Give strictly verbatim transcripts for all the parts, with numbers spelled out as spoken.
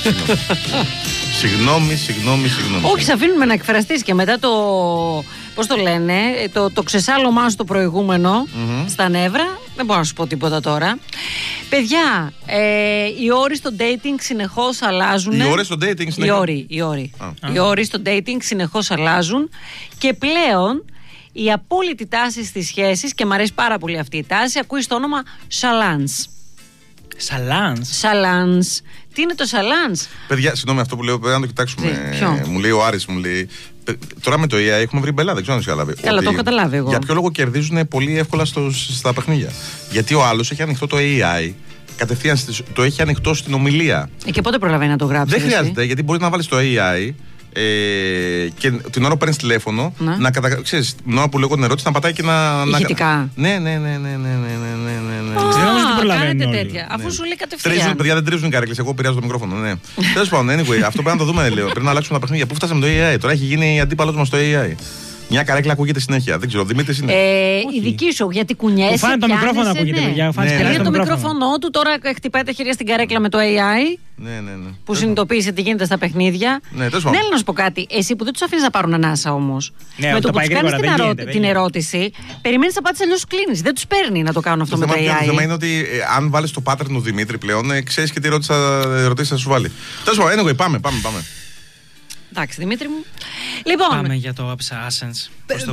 Συγγνώμη, συγγνώμη, συγγνώμη. Όχι, σε αφήνουμε να εκφραστείς και μετά το. Πώς το λένε, το, το ξεσάλωμά σου το προηγούμενο mm-hmm. στα νεύρα. Δεν μπορώ να σου πω τίποτα τώρα. Παιδιά, ε, οι όροι στο dating συνεχώς αλλάζουν. Οι ώρες στο dating συνεχώς. Οι όροι, οι όροι. Ah. Οι όροι στο dating συνεχώς αλλάζουν. Και πλέον η απόλυτη τάση στις σχέσεις, και μου αρέσει πάρα πολύ αυτή η τάση, ακούει στο όνομα Σαλάνς. Σαλάνς. Σαλάνς. Τι είναι το Σαλάνς? Παιδιά, συγγνώμη, αυτό που λέω πρέπει να το κοιτάξουμε. Ποιο? Μου λέει ο Άρης, μου λέει. Τώρα με το έι άι έχουμε βρει μπελά, δεν ξέρω αν το καταλάβει. Καλά, το έχω καταλάβει εγώ. Για ποιο λόγο κερδίζουν πολύ εύκολα στο, στα παιχνίδια? Γιατί ο άλλος έχει ανοιχτό το έι άι, κατευθείαν το έχει ανοιχτό στην ομιλία. Ε, και πότε προλαβαίνει να το γράψει? Δεν χρειάζεται, γιατί μπορεί να βάλει το έι άι. Ε, και την ώρα που παίρνει τηλέφωνο, να, να κατα... ξέρεις, την ώρα που λέω την ερώτηση, να πατάει και να. Ηχητικά. Ναι, ναι, ναι, ναι, ναι, ναι, ναι, ναι. Α, κάνετε τέτοια. Αφού σου λέει κατευθείαν. Τρίζουν, παιδιά, δεν τρίζουν οι καρέκλες. Εγώ πειράζω το μικρόφωνο. Ναι. Τέλος πάντων, anyway, αυτό πρέπει να το δούμε, λέω. Πρέπει να αλλάξουμε τα παιχνίδια. Πού φτάσαμε το έι άι? Τώρα έχει γίνει αντίπαλος μας το έι άι. Μια καρέκλα ακούγεται συνέχεια. Δεν ξέρω, Δημήτρης είναι. Ε, η δική σου, γιατί κουνιέσαι. Φάνε το μικρόφωνο ακούγεται, ναι. παιδιά. Ναι, ναι, ναι. Το, το μικρόφωνο του, τώρα χτυπάει τα χέρια στην καρέκλα με το έι άι. Ναι, ναι, ναι. Που συνειδητοποίησε τι γίνεται στα παιχνίδια. Ναι, ναι, έλα να σου πω κάτι. Εσύ που δεν του αφήνει να πάρουν ανάσα όμως. Ναι, με το που του κάνει την, αρώ... γίνεται, την ερώτηση, περιμένει απάντηση, αλλιώς κλείνει. Δεν του παίρνει να το κάνουν αυτό το με το έι άι. Το θέμα είναι ότι ε, αν βάλει το pattern του Δημήτρη πλέον, ε, ξέρει και τι ερωτήσει θα σου βάλει. Τέλος πάντων, anyway, πάμε, πάμε, πάμε. Εντάξει, Δημήτρη μου. Λοιπόν, πάμε για το Ascens.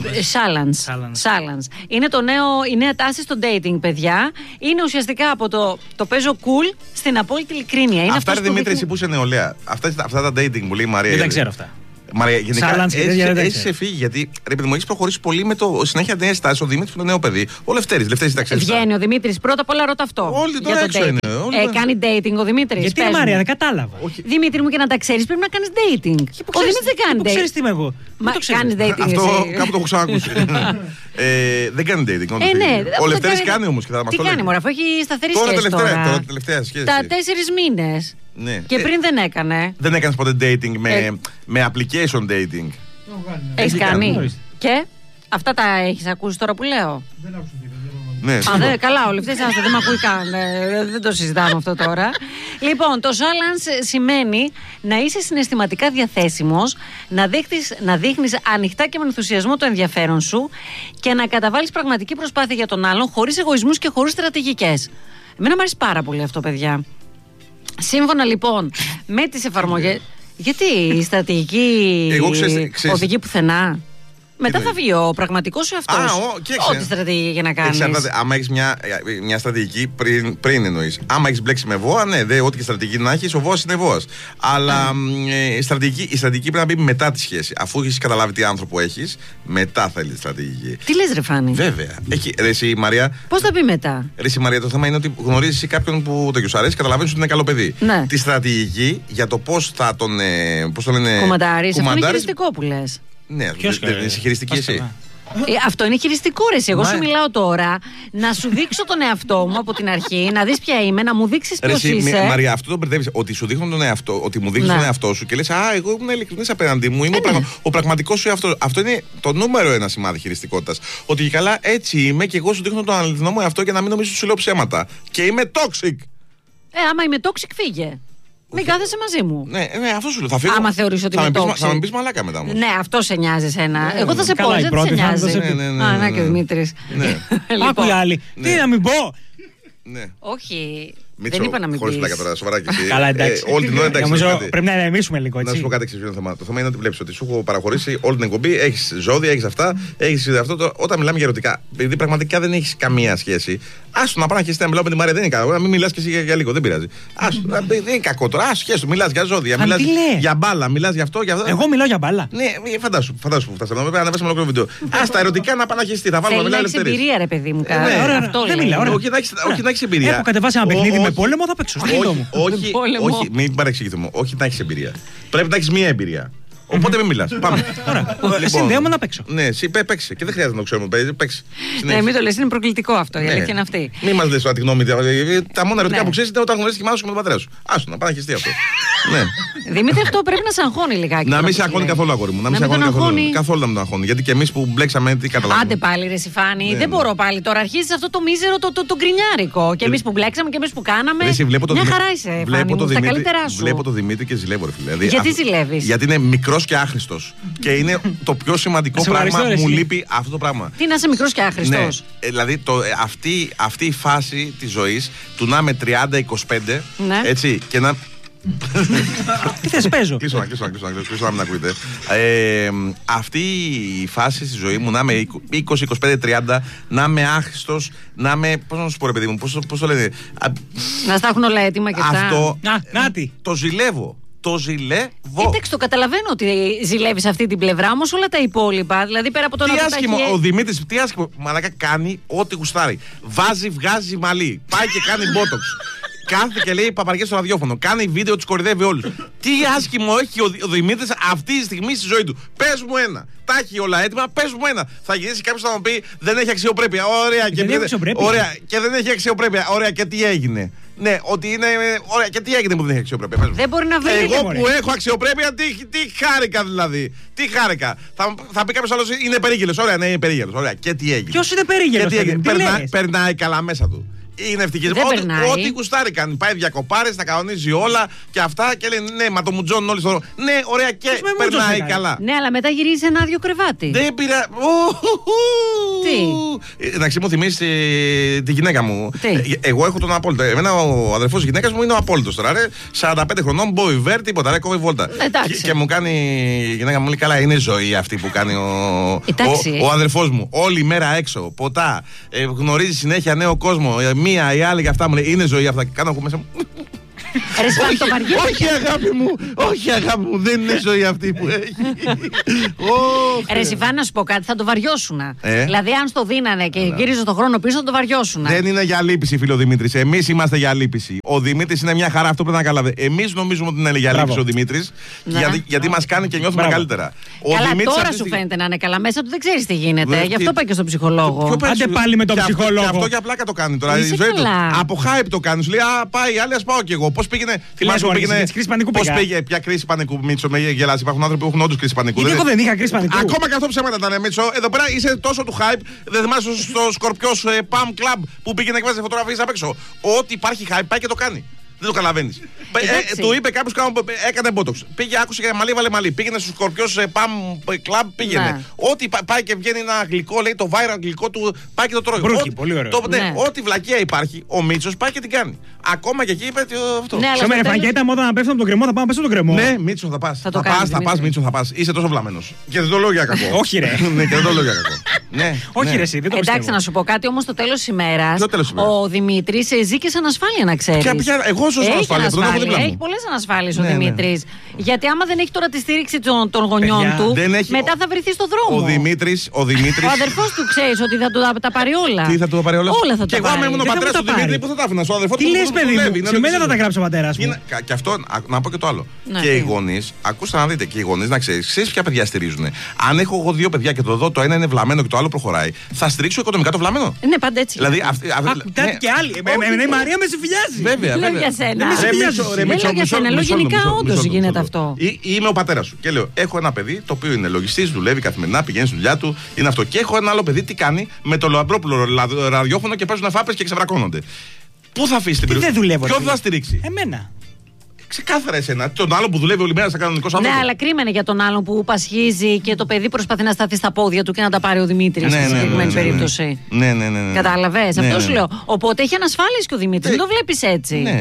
Σάλανς. Είναι το νέο, η νέα τάση στο dating, παιδιά. Είναι ουσιαστικά από το, το παίζω cool στην απόλυτη ειλικρίνεια. Είναι αυτά είναι, Δημήτρη, εσύ που είσαι νεολαία. Αυτά, αυτά τα dating που λέει η Μαρία. Δεν τα ξέρω αυτά. Μαρία, γενικά έχει φύγει γιατί ρε παιδί μου, έχει προχωρήσει πολύ με το συνέχεια νέες τάσεις. Ο Δημήτρης που είναι νέο παιδί. Ο Λευτέρης, Λευτέρης τα ξέρεις. Βγαίνει ο Δημήτρης, πρώτα απ' όλα ρώτα αυτό. Όλοι τώρα έξω είναι. Ε, κάνει dating ο Δημήτρης. Γιατί η Μαρία, δεν κατάλαβα. Δημήτρη μου, και να τα ξέρεις πρέπει να κάνεις dating. Ο Δημήτρης δεν κάνει dating. Ξέρεις τι είμαι εγώ. Μα κάνει dating. Αυτό κάπου το έχω ξανακούσει. Δεν κάνει dating. Ο Λευτέρης κάνει όμως και θα μας το λέει. Τι κάνει, μωρά, αφού έχει σταθερή σχέση. Τώρα τελευταία σχέση. Τα τέσσερις μήνες. Ναι. Και πριν δεν έκανε. Δεν έκανες ποτέ dating με, ε... με application dating? Έχεις κάνει. Και αυτά τα έχεις ακούσει τώρα που λέω? Δεν άκουσα τίποτα. Ναι, Α, δε, καλά, ο Λευτέρης δεν με ακούει καν. Ε, δεν το συζητάμε αυτό τώρα. Λοιπόν, το Σάλανς σημαίνει να είσαι συναισθηματικά διαθέσιμος, να δείχνεις, να δείχνεις ανοιχτά και με ενθουσιασμό το ενδιαφέρον σου και να καταβάλεις πραγματική προσπάθεια για τον άλλον, χωρίς εγωισμούς και χωρίς στρατηγικές. Εμένα μου αρέσει πάρα πολύ αυτό, παιδιά. Σύμφωνα λοιπόν με τις εφαρμογές. Γιατί η στρατηγική οδηγεί πουθενά? Μετά θα βγει ο πραγματικός σου αυτός. Ό,τι στρατηγική για να κάνεις. Άμα έχεις μια, μια στρατηγική πριν, πριν εννοείς. Άμα έχεις μπλέξει με βόα, ναι, δε, ό,τι και στρατηγική να έχεις, ο βόας είναι βόας. Αλλά ε, η, στρατηγική, η στρατηγική πρέπει να μπει μετά τη σχέση. Αφού έχεις καταλάβει τι άνθρωπο έχεις, μετά θέλει τη στρατηγική. Τι λες, ρε Φάνη? Βέβαια. Έχει, ρε, εσύ, Μαρία. Πώς θα πει μετά? Ρε, εσύ, Μαρία, το θέμα είναι ότι γνωρίζεις κάποιον που το σου αρέσει, καταλαβαίνεις ότι είναι καλό παιδί. Ναι. Τη στρατηγική για το πώς θα τον. Ε, πώς το λένε. Κομματάρεις. Αυτό είναι χειριστικό που λες. Ναι, δεν είσαι χειριστική εσύ. Ε, αυτό είναι χειριστικό, ρε. Εγώ Μα... σου μιλάω τώρα να σου δείξω τον εαυτό μου από την αρχή, να δεις ποια είμαι, να μου δείξεις ποιος ρε, είσαι. Μαρία, αυτό το μπερδεύεις. Ότι σου δείχνω τον εαυτό, ότι μου δείχνεις τον εαυτό σου και λες, α, εγώ ήμουν ειλικρινής απέναντί μου. Είμαι ε, ο, πραγμα... ο πραγματικός σου εαυτός. Αυτό είναι το νούμερο ένα σημάδι χειριστικότητας. Ότι και καλά έτσι είμαι και εγώ σου δείχνω τον αληθινό μου εαυτό για να μην νομίζεις ότι σου λέω ψέματα. Και είμαι toxic. Ε, άμα είμαι toxic, φύγε. Μην κάθεσαι μαζί μου. Ναι, ναι, αυτό σου λέω. Θα φύγω. Άμα θεωρείς ότι είμαι toxic. Θα με πεις μαλάκα μετά όμως. Ναι, αυτό σε νοιάζει εσένα. Εγώ θα σε πω, δεν σε νοιάζει. Α, να και ο Δημήτρης. Άκου οι άλλοι. Τι να μην πω. Όχι. Μίτσο, δεν είπα να μην χωρίς πλάκα τώρα, σοβαρά και εσύ. Καλά, εντάξει. Ε, όλη την ώρα εντάξει. Νομίζω πρέπει να ηρεμήσουμε λίγο, έτσι. Να σου πω κάτι εξής θέμα. Το θέμα είναι ότι βλέπεις ότι σου έχω παραχωρήσει όλη την εκπομπή, έχεις ζώδια, έχεις αυτά, έχεις αυτό. Το, όταν μιλάμε για ερωτικά, επειδή πραγματικά δεν έχεις καμία σχέση, άσου να πάνε και εσύ να μιλάω με τη Μαρία, δεν είναι κακό. Να μην μιλάς και εσύ για, για λίγο, δεν πειράζει. Άσου, δεν είναι κακό τώρα. Άσου, σχέσου, μιλάς για ζώδια, μιλάς για μπάλα, μιλάς για αυτό, για αυτό. Εγώ μιλάω για μπάλα. Ναι, φαντάσου, φαντάσου που φτάσαμε. Πρέπει να ανεβάσουμε ολόκληρο βίντεο. Α, τα ερωτικά να πάνε και εσύ, θα βάλουμε μιλά ελευθερία. Έχει εμπειρία, ρε παιδί μου, δεν μιλάω. Όχι να έχεις εμπειρία. Έχω κατεβάσει ένα παιχνίδι με πόλεμο, θα παίξω. Όχι, όχι, μην παρεξηγηθούμε. Όχι να έχεις εμπειρία. Πρέπει να έχεις μία εμπειρία. Οπότε μην μιλάς. Πάμε. Συνδέομαι να παίξω. Ναι, εσύ παίξε. Και δεν χρειάζεται να το ξέρουμε. Παίξε. Ναι, μην το λες, είναι προκλητικό αυτό. Η αλήθεια είναι αυτή. Μην μας λες τη γνώμη. Τα μόνα ερωτικά που ξέρεις ήταν όταν γνωρίζεις τη μάνα σου με τον πατέρα σου. Άσου να πάνε να χεστεί αυτό. Ναι. Δημήτρη, αυτό πρέπει να σε αγχώνει λιγάκι. Να μην σε αγχώνει καθόλου, αγόρι μου. Να μην σε αγχώνει καθόλου. Καθόλου να μην τον αγχώνει. Γιατί και εμείς που μπλέξαμε, τι καταλαβαίνουμε. Άντε πάλι, ρε Σιφάνη. Δεν μπορώ πάλι τώρα. Αρχίζει αυτό το μίζερο, το, το, το γκρινιάρικο. Και εμείς που μπλέξαμε και εμείς που κάναμε. Μια χαρά είσαι. Βλέπω το Δημήτρη. Καλύτερά σου. Βλέπω το Δημήτρη και ζηλεύω, ρε φίλε. Γιατί ζηλεύεις? Γιατί είναι μικρός και άχρηστος. Και είναι το πιο σημαντικό πράγμα. Μου λείπει αυτό το πράγμα. Τι να είσαι μικρός και άχρηστος. Δηλαδή αυτή η φάση της ζωής του να είμαι τριάντα είκοσι πέντε. Έτσι και να. Τι θες, παίζω. Κλείσω να κλείσω να κλείσω να μην ακούτε. Ε, αυτή η φάση στη ζωή μου να είμαι είκοσι, είκοσι πέντε, τριάντα, να είμαι άχρηστος, να είμαι. Πώς να σου πω, ρε παιδί μου, πώς, πώς το λένε. Να στα έχουν όλα έτοιμα και αυτά. Αυτό. Να, νάτι. Το ζηλεύω. Το ζηλεύω. Εντάξει, το καταλαβαίνω ότι ζηλεύεις αυτή την πλευρά, όμως όλα τα υπόλοιπα. Δηλαδή πέρα από το τι να άσχημο, έχει... ο Δημήτρης, τι άσχημο. Μαλάκα κάνει ό,τι γουστάρει. Βάζει, βγάζει μαλλί. Πάει και κάνει μπότοξ. Κάθεται και λέει παπαριές στο ραδιόφωνο. Κάνει βίντεο, τους κορυδεύει όλους. Τι άσχημο έχει ο, ο Δημήτρης αυτή τη στιγμή στη ζωή του. Πες μου ένα. Τα έχει όλα έτοιμα, πες μου ένα. Θα γυρίσει κάποιος να μου πει δεν έχει αξιοπρέπεια. Ωραία, και, δεν έχει ωραία, και δεν έχει αξιοπρέπεια. Ωραία, και τι έγινε. Ναι, ότι είναι. Ωραία, και τι έγινε που δεν έχει αξιοπρέπεια. Δεν μπορεί να βρει. Εγώ που έχω αξιοπρέπεια, τι, τι χάρηκα δηλαδή. Τι χάρηκα. Θα, θα πει κάποιος άλλος είναι περίγελος. Ωραία, ναι, είναι περίγελος. Ωραία, και τι έγινε. Ποιος είναι περίγελος. Περνά, περνάει καλά μέσα του. Είναι ευτυχισμένο. Ό,τι, ό,τι κουστάρει κάνει. Πάει διακοπάρες, τα κανονίζει όλα και αυτά και λέει ναι, μα το μουτζώνουν όλοι στο δρόμο. Ναι, ωραία και περνάει καλά. Ναι, αλλά μετά γυρίζει ένα άδειο κρεβάτι. Δεν πήρα. Τι. Εντάξει, μου θυμίζει τη γυναίκα μου. Τι. Εγώ έχω τον απόλυτο. Εμένα ο αδερφός της γυναίκας μου είναι ο απόλυτος τώρα. Ρε. σαράντα πέντε χρονών, μποϊβέρ, τίποτα. Ρε, κόβει βόλτα. Και, και μου κάνει η γυναίκα μου λέει καλά, είναι ζωή αυτή που κάνει ο, ο, ο αδερφός μου. Όλη μέρα έξω, ποτά. Ε, γνωρίζει συνέχεια νέο κόσμο. Μία ή άλλη και αυτά μου λέει είναι ζωή αυτά. Κάνω εγώ μέσα μου. Όχι, το όχι αγάπη μου, όχι αγάπη μου, δεν είναι ζωή αυτή που έχει. Ρε Σιφάνη, να σου πω κάτι, θα το βαριώσουνα. Ε? Δηλαδή, αν στο δίνανε και γύριζε το χρόνο πίσω, θα το βαριώσουνα. Δεν είναι για λύπηση, φίλο Δημήτρης. Εμείς είμαστε για λύπηση. Ο Δημήτρης είναι μια χαρά, αυτό πρέπει να καταλάβετε. Εμείς νομίζουμε ότι είναι για λύπηση ο Δημήτρης, γιατί, γιατί μας κάνει και νιώθουμε καλύτερα. Καλά, τώρα σου φαίνεται να είναι καλά μέσα του, δεν ξέρεις τι γίνεται. Γι' αυτό πάει και στον ψυχολόγο. Άντε πάλι με τον ψυχολόγο. Αυτό για πλάκα το κάνει τώρα. Από hype το κάνει. Λέει, α, πάει, άλλη, α πάω κι εγώ. Πώς πήγαινε. Θυμάσαι που πήγαινε. Πώς πήγε, ποια κρίση πανικού, Μίτσο, με γελάσει. Υπάρχουν άνθρωποι που έχουν όντως κρίση πανικού. Γιατί εγώ δεν είχα κρίση πανικού. Ακόμα και αυτό ψέματα ήταν, Μίτσο. Εδώ πέρα είσαι τόσο του hype. Δεν θυμάσαι στο Σκορπιός Pam Club που πήγαινε και βάζει φωτογραφίες απ' έξω. Ό,τι υπάρχει hype πάει και το κάνει. Δεν το καταλαβαίνει. Ε, του είπε κάποιο έκανε μπότοξ. Πήγε, άκουσε και μαλλί, βάλε μαλλί. Πήγαινε στου Σκορπιό Pam Club, πήγαινε. Ναι. Ό,τι πάει και βγαίνει ένα γλυκό, λέει το viral γλυκό του, πάει και το τρώει. Μπρούκι, πολύ ωραίο. Το, ναι. Ναι, ό,τι βλακεία υπάρχει, ο Μίτσος πάει και την κάνει. Ακόμα και εκεί είπε αυτό. Ναι, σε μέρα φαγέτα, όταν να πέφτω από τον κρεμό, θα πάω να πέσω τον κρεμό. Ναι, Μίτσο θα πα. Θα πα, θα πα, Μίτσο θα πα. Είσαι τόσο βλαμμένο. Και δεν το λέω για κακό. Όχι, ρε. Ναι, και δεν το λέω για κακό. Όχι, ρε, εσύ, δεν το πιστεύω. Εντάξει, να σου πω κάτι όμω το τέλο τη ημέρα. Ο Δημήτρη ζει και σε ανασφάλεια, να ξέρει. Εγώ ζω σε ανασφάλεια. Έχει πολλές ανασφάλειες ο Δημήτρης. Γιατί άμα δεν έχει τώρα τη στήριξη των γονιών του, μετά θα βρεθεί στο δρόμο. Ο Δημήτρης. Ο αδερφός του ξέρει ότι θα του τα πάρει όλα. Τι θα του τα πάρει όλα. Όλα θα τα πάρει. Και εγώ, άμα ήμουν ο πατέρας του Δημήτρη, πού θα τα άφηνα. Στο αδερφό του. Τι λες, παιδί μου, σε μένα θα τα γράψει ο πατέρας μου. Και αυτό, να πω και το άλλο. Και οι γονείς, ακούστε να δείτε, και οι γονείς να ξέρει, ξέρει ποια παιδιά στηρίζουν. Αν έχω εγώ δύο παιδιά και το δω το ένα είναι βλαμμένο και το άλλο προχωράει, θα στηρίξω οικονομικά το βλαμμένο. Ναι, πάντα έτσι. Δηλαδή, κάτι και άλλοι. Η Μαρία με συμφιλιάζει. Βέβαια. Δεν λέω για σένα. Λέω για σένα. Λέω γενικά όντως γίνεται αυτό. Είμαι ο πατέρας σου και λέω: έχω ένα παιδί το οποίο είναι λογιστής, δουλεύει καθημερινά, πηγαίνει στη δουλειά του, είναι αυτό. Και έχω ένα άλλο παιδί, τι κάνει, με το λαμπρόπουλο ραδιόφωνο και παίζουν φάπες και ξεβρακώνονται. Πού θα αφήσει την περιοχή, ποιον θα στηρίξει. Εμένα. Ξεκάθαρα εσένα. Τον άλλο που δουλεύει όλη μέρα σαν κανονικό άνθρωπο. Ναι, αλλά κρίμα για τον άλλον που πασχίζει και το παιδί προσπαθεί να σταθεί στα πόδια του και να τα πάρει ο Δημήτρης. Ναι, στη συγκεκριμένη ναι, ναι, περίπτωση. Ναι, ναι, ναι. ναι. Κατάλαβες. Ναι, αυτό ναι. σου λέω. Οπότε έχει ανασφάλειες και ο Δημήτρης. Δεν το βλέπεις έτσι. Ναι.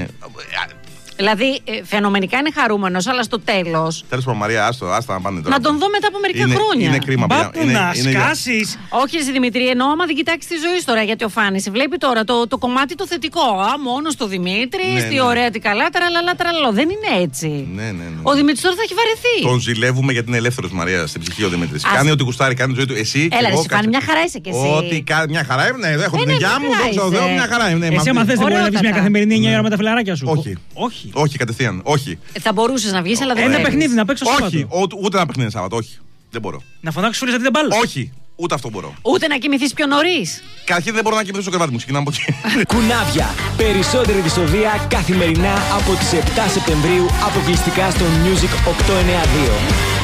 Δηλαδή, ε, φαινομενικά είναι χαρούμενος, αλλά στο τέλος. Τέλος πάντων, Μαρία, άστο, άστα να πάνε τώρα. Να τον δω μετά από μερικά είναι, χρόνια. Είναι κρίμα πια. Μπάπου να σκάσεις. Όχι, εσύ Δημητρή, εννοώ άμα δεν κοιτάξει τη ζωή τώρα. Γιατί ο Φάνης βλέπει τώρα το, το κομμάτι το θετικό. Α, μόνο στο Δημήτρη, ναι, στη ναι. ωραία την καλά, τραλαλά, τραλαλό. Δεν είναι έτσι. Ναι, ναι, ναι. Ο Δημήτρης τώρα θα έχει βαρεθεί. Τον ζηλεύουμε γιατί είναι ελεύθερος, Μαρία, στην ψυχή ο Δημήτρης. Ας... Κάνει ό,τι κουστάρει, κάνει τη ζωή του. Εσύ. Έλα, εσύ Φάνη, μια χαρά είσαι κι εσύ. Ό,τι κάνει, μια χαρά είναι. Έχω την υγειά μου, δόξα τω Θεώ, μια χαρά είναι. Εσύ, άμα θες, δεν μπορεί να δεις μια καθημερινή εννιά ώρα με τα φιλαράκια σου. Όχι. Όχι, κατευθείαν. Όχι. Θα μπορούσες να βγεις, αλλά δεν Ένα παιχνίδι να παίξω Σάββατο. Όχι, ούτε ένα παιχνίδι Σάββατο. Όχι. Δεν μπορώ. Να φωνάξεις φίλους γιατί δεν μπάλω. Όχι. Ούτε αυτό μπορώ. Ούτε να κοιμηθείς πιο νωρίς. Καταρχήν δεν μπορώ να κοιμηθώ στο κρεβάτι μου. Ξεκινάμε από εκεί. Κουνάβια. Περισσότερη δυστοδεία καθημερινά από τις επτά Σεπτεμβρίου αποκλειστικά στο Music οκτακόσια ενενήντα δύο.